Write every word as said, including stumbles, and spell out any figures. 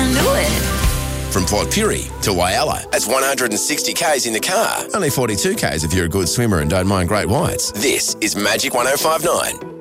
can do it. From Port Pirie to Whyalla, that's one hundred sixty kays in the car. Only forty-two kays if you're a good swimmer and don't mind great whites. This is Magic one oh five nine.